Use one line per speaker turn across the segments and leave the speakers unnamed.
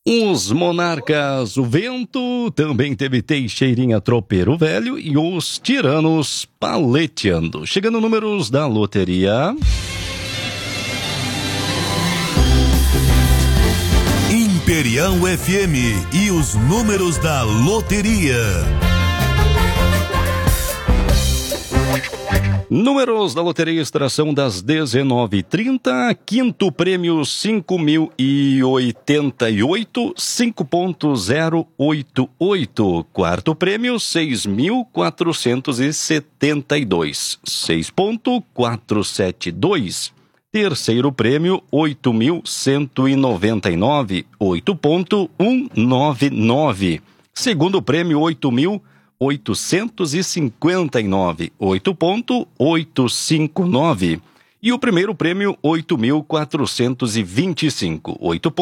Os Monarcas, o Vento, também teve Teixeirinha Tropeiro Velho e os Tiranos Paleteando. Chegando números da loteria.
Imperial FM e os números da loteria.
Números da loteria, extração das 19h30, quinto prêmio 5.088, 5.088, quarto prêmio 6.472, 6.472, terceiro prêmio 8.199, 8.199, segundo prêmio 8.859, 8.859. E o primeiro prêmio, 8.425,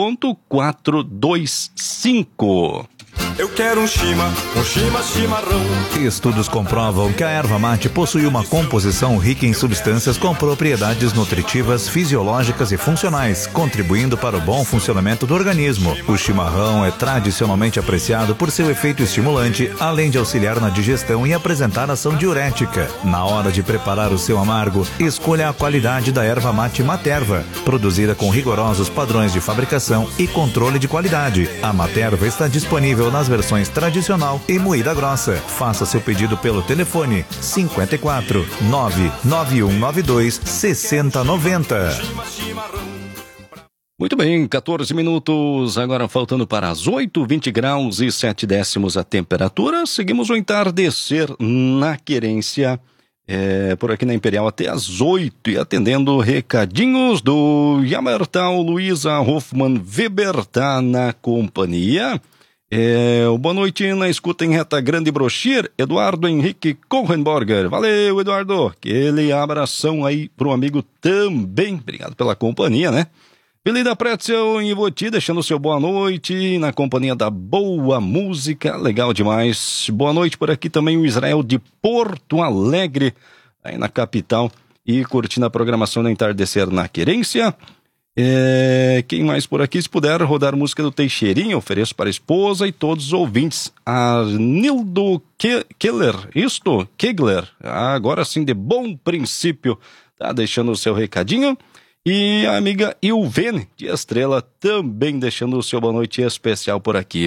8.425.
Eu quero um chimarrão.
Estudos comprovam que a erva mate possui uma composição rica em substâncias com propriedades nutritivas, fisiológicas e funcionais, contribuindo para o bom funcionamento do organismo. O chimarrão é tradicionalmente apreciado por seu efeito estimulante, além de auxiliar na digestão e apresentar ação diurética. Na hora de preparar o seu amargo, escolha a qualidade da erva mate Materva, produzida com rigorosos padrões de fabricação e controle de qualidade. A Materva está disponível nas versões tradicional e moída grossa. Faça seu pedido pelo telefone 54 99192 6090.
Muito bem, 14 minutos, agora faltando para as 8, 20 graus e 7 décimos a temperatura. Seguimos o entardecer na Querência, por aqui na Imperial até as 8, e atendendo recadinhos do Yamertal. Luísa Hoffmann Weber tá na companhia. Boa noite na escuta em Reta Grande Brochir, Eduardo Henrique Kohenborger. Valeu, Eduardo. Aquele abração aí pro amigo também. Obrigado pela companhia, né? Belida Pretzel em Ivoti, deixando o seu boa noite na companhia da boa música. Legal demais. Boa noite por aqui também o Israel de Porto Alegre, aí na capital, e curtindo a programação do Entardecer na Querência. Quem mais por aqui? Se puder rodar música do Teixeirinha, ofereço para a esposa e todos os ouvintes. Arnildo Kegler, agora sim, de bom princípio, tá deixando o seu recadinho. E a amiga Ilvene de Estrela também deixando o seu boa noite especial por aqui.